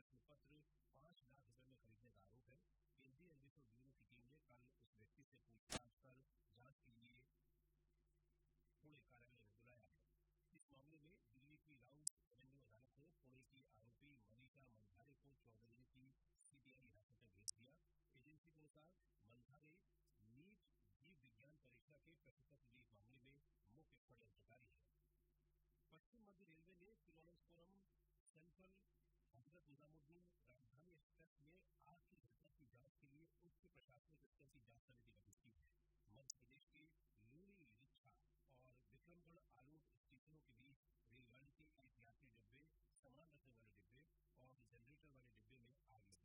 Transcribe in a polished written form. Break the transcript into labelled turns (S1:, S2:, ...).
S1: प्रश्न पत्र 5 लाख रुपए में खरीदने का आरोप है। केंद्रीय अन्वेषण ब्यूरो की टीम ने कल उस व्यक्ति से पूछताछ कर जांच के लिए पुणे कार्यालय में बुलाया है। इस मामले में दिल्ली की राउत रेवेन्यू अदालत ने पुणे की आरोपी मनीषा मंधारे को 14 दिन की सीबीआई हिरासत में भेज दिया। एजेंसी के अनुसार मंधारे नीट जीव विज्ञान परीक्षा के प्रश्नपत्र लीक मामले में मुख्य षड्यंत्रकारी है। पश्चिम मध्य रेलवे ने तिरुवनंतपुरम सेंट्रल हजरत निजामुद्दीन राजधानी एक्सप्रेस में आग की घटना की जांच के लिए उच्च प्रशासनिक स्तर की जांच समिति गठित